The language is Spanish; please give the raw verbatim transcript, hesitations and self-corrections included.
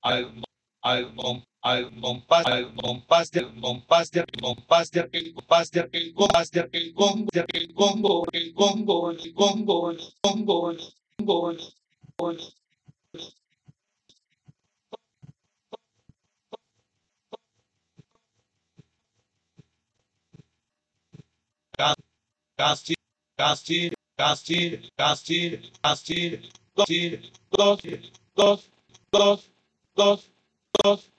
album, album, album, pas, album, pas de, album, pas de, album, pas de, album, pas de, album, pas de, album, de, album, el gongo, el gongo, el gongo, el gongo, el gongo. Castil, castil, castil, castil, castil, dos, dos, dos, dos, dos, dos.